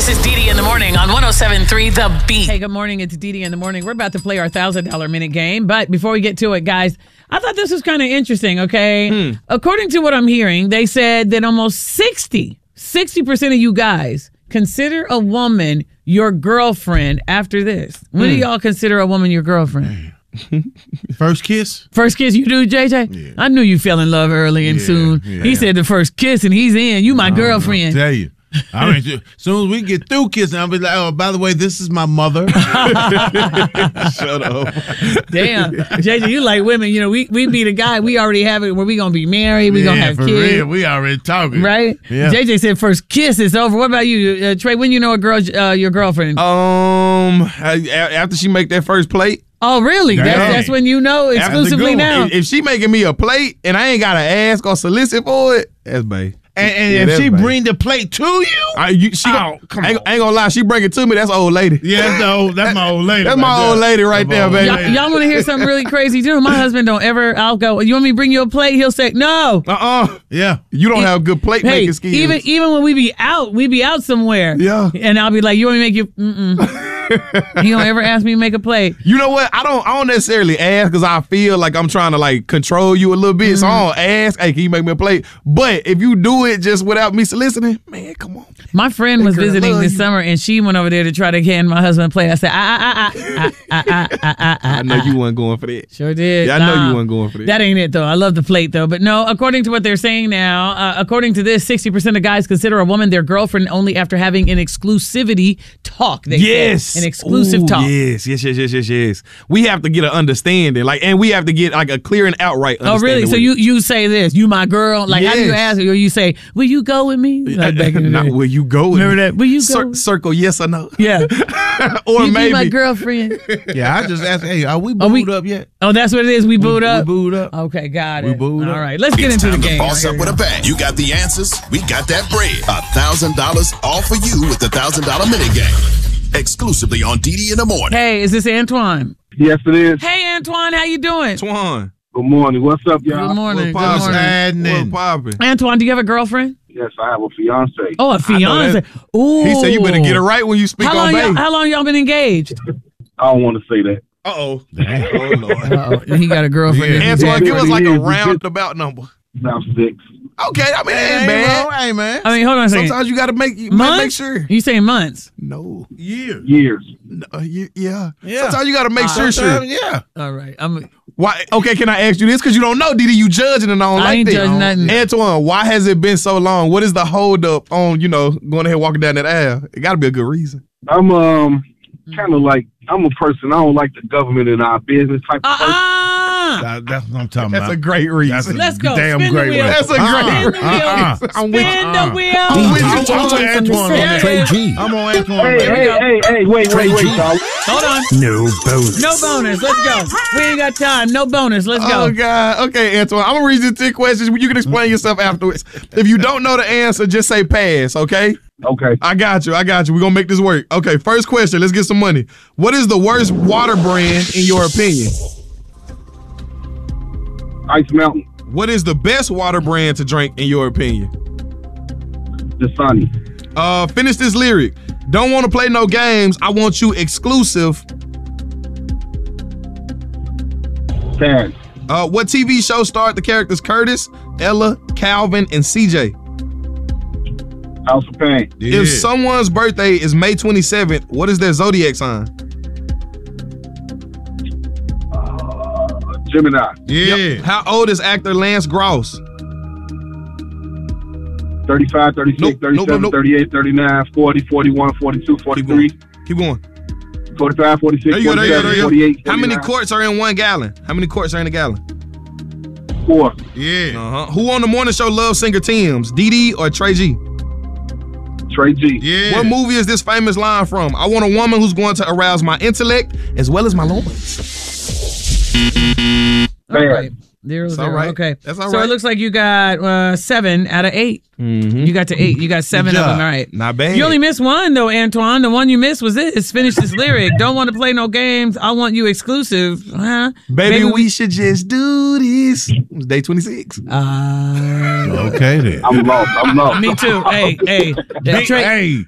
This is Dee in the morning on 107.3 The Beat. Hey, good morning. It's Dee in the morning. We're about to play our $1,000 minute game. But before we get to it, guys, I thought this was kind of interesting, okay? According to what I'm hearing, they said that almost 60% of you guys consider a woman your girlfriend after this. When do y'all consider a woman your girlfriend? First kiss? First kiss, you do, JJ? Yeah. I knew you fell in love early and soon. Yeah. He said the first kiss and he's in. You my girlfriend. I'll tell you. I mean, as soon as we get through kissing, I'll be like, oh, by the way, this is my mother. Shut up. Damn. JJ, you like women. You know, we be the guy. We already have it where we going to be married. We going to have for kids. real. We already talking. Right? Yeah. JJ said first kiss is over. What about you, Trey? When you know a girl, your girlfriend? After she make that first plate. Oh, really? Damn. That's when you know exclusively now? If she making me a plate and I ain't got to ask or solicit for it, that's bae. And if she bring the plate to you? I ain't gonna lie, she bring it to me, that's old lady. Yeah, that's my old lady. That's my old lady right there, baby. Y'all want to hear something really crazy? You know, my husband don't ever, I'll go, you want me to bring you a plate? He'll say, no. Yeah. You don't have good plate making skills. Even when we be out somewhere. Yeah. And I'll be like, you want me to make you, He don't ever ask me to make a plate. You know what? I don't necessarily ask because I feel like I'm trying to like control you a little bit. So I don't ask, hey, can you make me a plate? But if you do it just without me soliciting, man, come on. My friend was visiting this summer and she went over there to try to hand my husband a plate. I said, I know you weren't going for that. Sure did. Yeah, I know you weren't going for that. That ain't it though. I love the plate though. But no, according to what they're saying now, according to this, 60% of guys consider a woman their girlfriend only after having an exclusivity talk. Yes. An exclusive talk. Yes. We have to get an understanding, and we have to get like a clear and outright understanding. Oh, really? So you say this, you my girl? Like, how do you ask her? Or you say, will you go with me? Like back in the day. Will you go with Remember me? that? Will you go? Circle yes or no. Yeah. Or you maybe be my girlfriend. Yeah, I just asked, hey, are we booed up yet? Oh, that's what it is. We booed up? We booed up. Okay, got it. We booed up. All right, let's get into the game. Boss up with a bang. You got the answers. We got that bread. $1,000 all for you with the $1,000 minute game. Exclusively on Dee in the morning. Hey, is this Antoine? Yes, it is. Hey, Antoine, how you doing? Antoine. Good morning. What's up, y'all? Good morning. What's Happening? poppin'? Antoine, do you have a girlfriend? Yes, I have a fiance. Oh, a fiance. Ooh. He said you better get it right when you speak on baby. How long y'all been engaged? I don't want to say that. Uh-oh. Oh, Lord. He got a girlfriend. Yeah. Antoine, give us like a Yeah. roundabout number. Now 6. Okay, I mean, it ain't bad. Hey, man. I mean, hold on a second. Sometimes you got to make Months? sure. You say months? No. Years. Years. Yeah. Yeah. Sometimes you got to make sure. Yeah. All right. Why? Okay, can I ask you this? Because you don't know, Didi. You judging and I don't I like ain't that. judging nothing. Antoine, why has it been so long? What is the hold up on, going ahead walking down that aisle? It got to be a good reason. I'm kind of like, I'm a person, I don't like the government in our business type of person. That's what I'm talking That's about. a great reason. That's a Let's go. damn Spin the great wheel. one. That's a great reason. Spin the wheel. I'm with you. I'm on Antoine. Trey G. I'm on Antoine. Hey, wait, y'all. Hold on. No bonus. No bonus. Let's go. We ain't got time. No bonus. Let's go. Oh, God. Okay, Antoine. I'm going to read you 10 questions. You can explain yourself afterwards. If you don't know the answer, just say pass, okay? Okay. I got you. We're going to make this work. Okay, first question. Let's get some money. What is the worst water brand in your opinion? Ice Mountain. What is the best water brand to drink in your opinion? Dasani. Finish this lyric. Don't want to play no games. I want you exclusive. Pass. What TV show starred the characters Curtis, Ella, Calvin, and CJ? House of Pain. Yeah. If someone's birthday is May 27th, what is their zodiac sign? Gemini. Yeah. Yep. How old is actor Lance Gross? 35, 36, Nope, 37, nope. 38, 39, 40, 41, 42, 43, Keep going. 45, 46, There you go, 47, 48, How many 49, quarts are in 1 gallon? How many quarts are in a gallon? 4. Yeah. Who on the morning show loves singer Tim's? Dee or Trey G? Trey G. Yeah. What movie is this famous line from? I want a woman who's going to arouse my intellect as well as my loins. All right. 0, 0. all right. Okay. That's all so right. it looks like you got 7 out of 8. You got to 8. You got 7 of them. All right. Not bad. You only missed one though, Antoine. The one you missed was this. Finish this lyric. Don't want to play no games. I want you exclusive. Huh? Baby, we should just do this. It was day 26. Okay then. I'm lost. Me too. Hey. Hey,